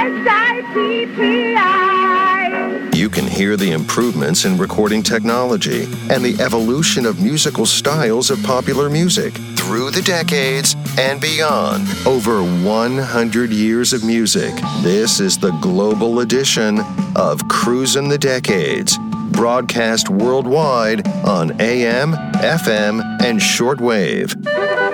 You can hear the improvements in recording technology and the evolution of musical styles of popular music through the decades and beyond. Over 100 years of music. This is the global edition of Cruisin' the Decades, broadcast worldwide on AM, FM, and shortwave.